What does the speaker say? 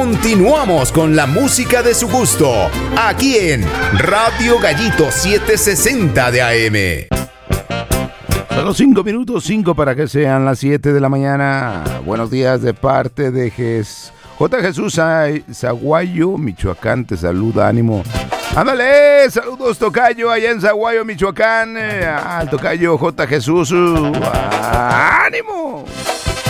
Continuamos con la música de su gusto, aquí en Radio Gallito 760 de AM. Solo 5 minutos, 5 para que sean las 7 de la mañana. Buenos días de parte de J. Jesús Zaguayo, Michoacán, te saluda, ánimo. Ándale, saludos tocayo allá en Zaguayo, Michoacán, al tocayo J. Jesús, ánimo.